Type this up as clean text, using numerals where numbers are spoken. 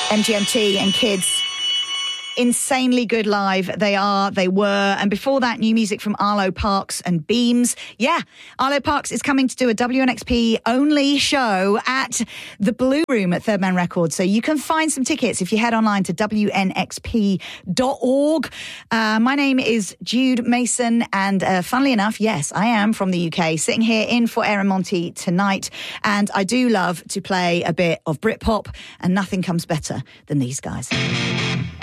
MGMT and Kids. Insanely good live. They were. And before that, new music from Arlo Parks and Beams. Yeah, Arlo Parks is coming to do a WNXP only show at the Blue Room at Third Man Records. So you can find some tickets if you head online to WNXP.org. My name is Jude Mason. And funnily enough, yes, I am from the UK, sitting here in for Aaron Monty tonight. And I do love to play a bit of Britpop, and nothing comes better than these guys.